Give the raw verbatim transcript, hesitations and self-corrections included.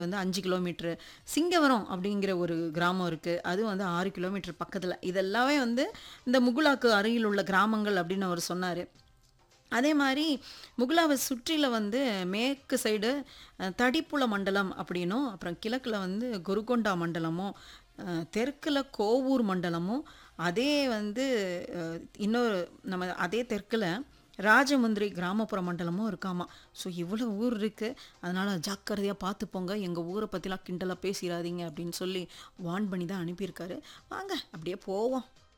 வந்து அஞ்சு கிலோமீட்டரு. சிங்கவரம் அப்படிங்கிற ஒரு கிராமம் இருக்கு. அது வந்து ஆறு கிலோமீட்டர் பக்கத்துல. இதெல்லாமே வந்து இந்த முகுலாக்கு அருகில் உள்ள கிராமங்கள் அப்படின்னு அவரு சொன்னாரு. அதே மாரி முகுலாவ சுற்றில வந்து மேற்கு சைடு அ தடிப்புல மண்டலம் அப்படின்னும், அப்புறம் கிழக்குல வந்து கொருகொண்டா மண்டலமும், அ தெற்குல கோவூர் மண்டலமும், அதே வந்து அ இன்னொரு நம்ம அதே தெற்குல ராஜமுந்திரி கிராமப்புற மண்டலமும் இருக்காமா. ஸோ இவ்வளோ ஊர் இருக்கு. அதனால ஜாக்கிரதையா பார்த்து போங்க. எங்க ஊர பத்திலாம் கிண்டலா பேசிறாதீங்க அப்படின்னு சொல்லி வார்ன் பண்ணி தான் அனுப்பியிருக்காரு. வாங்க அப்படியே போவோம்.